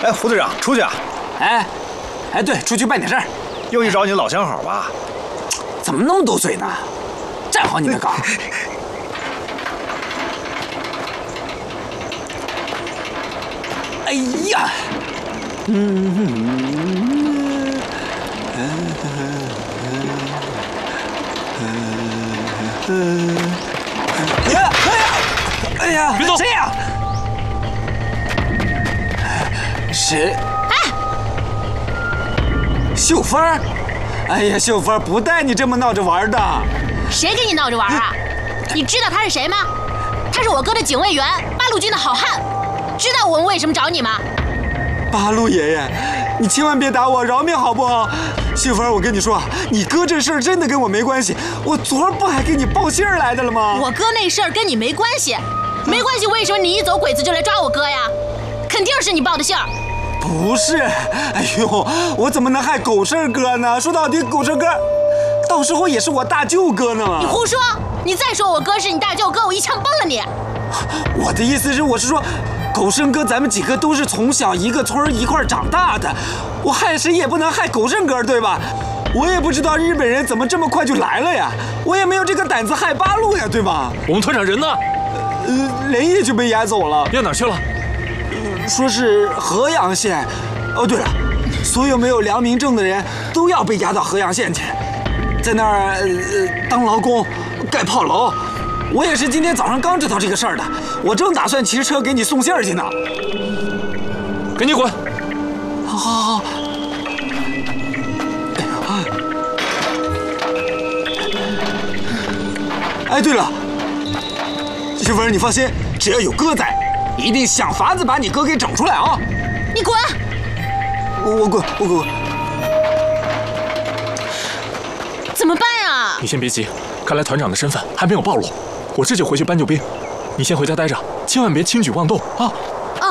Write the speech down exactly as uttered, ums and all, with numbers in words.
哎，胡队长，出去啊！ 哎，哎，对，出去办点事儿。 又去找你老相好吧？ 怎么那么多嘴呢？站好你的岗。哎呀，嗯，哎呀，哎呀， 别走！ 谁呀？谁？ 哎， 秀芬儿，哎呀，秀芬儿不带你这么闹着玩的。 谁跟你闹着玩啊？你知道他是谁吗？他是我哥的警卫员，八路军的好汉。知道我们为什么找你吗？ 八路爷爷，你千万别打我，饶命好不好？秀芬儿，我跟你说，你哥这事儿真的跟我没关系。我昨儿不还给你报信儿来的了吗？ 我哥那事儿跟你没关系，没关系。为什么你一走鬼子就来抓我哥呀？肯定是你报的信儿。 不是，哎呦，我怎么能害狗剩哥呢？说到底，狗剩哥到时候也是我大舅哥呢。 你胡说！你再说我哥是你大舅哥，我一枪崩了你。 我的意思是，我是说，狗剩哥咱们几个都是从小一个村一块长大的，我害谁也不能害狗剩哥，对吧？我也不知道日本人怎么这么快就来了呀，我也没有这个胆子害八路呀，对吧？ 我们团长人呢？ 呃，连夜就被押走了。 押哪儿去了？ 说是河阳县。哦，对了，所有没有良民证的人都要被押到河阳县去，在那儿呃当劳工，盖炮楼。我也是今天早上刚知道这个事儿的，我正打算骑车给你送信儿去呢。 赶紧滚！ 好好好。哎，对了，秀芬，你放心，只要有哥在，一定想法子把你哥给整出来啊！ 你滚！ 我我滚，我滚！ 怎么办啊？ 你先别急，看来团长的身份还没有暴露，我这就回去搬救兵。你先回家待着，千万别轻举妄动啊！